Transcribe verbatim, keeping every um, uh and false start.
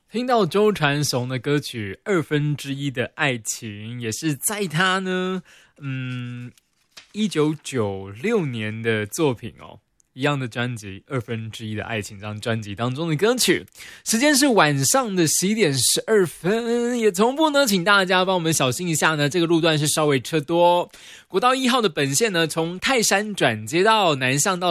听到周传雄的歌曲《二分之一的爱情》，也是在他呢，嗯，一九九六年的作品哦，一样的专辑《二分之一的爱情》这张专辑当中的歌曲。时间是晚上的十一点十二分，也同步呢，请大家帮我们小心一下呢，这个路段是稍微车多。国道一号的本线呢，从泰山转接到南向到